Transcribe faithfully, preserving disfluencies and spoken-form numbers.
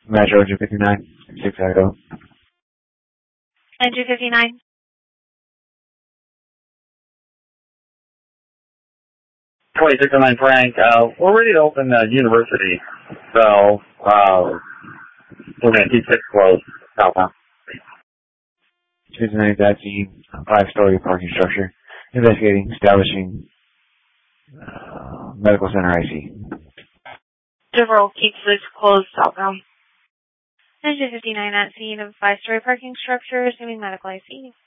Metro two fifty-nine, six Echo. nine two fifty-nine. twenty-six oh nine Frank, uh, we're ready to open the university, so uh, we're going to keep six closed southbound. two fifty-nine is at scene, five-story parking structure. Investigating, establishing uh, medical center I C. Devereaux, keep six closed southbound. nine two fifty-nine at scene of five-story parking structure, assuming medical I C.